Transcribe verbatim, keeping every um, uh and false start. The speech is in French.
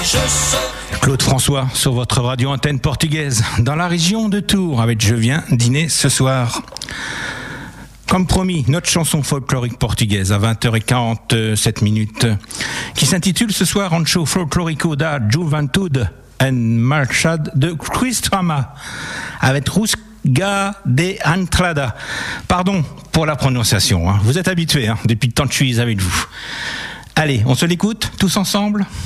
Claude François sur votre radio antenne portugaise dans la région de Tours avec Je viens dîner ce soir. Comme promis, notre chanson folklorique portugaise à vingt heures quarante-sept minutes qui s'intitule ce soir Rancho Folclórico da Juventude en Marchad de Cristrama avec Rusga de Entrada. Pardon pour la prononciation, hein. Vous êtes habitués, hein, depuis le temps que je suis avec vous. Allez, on se l'écoute tous ensemble ?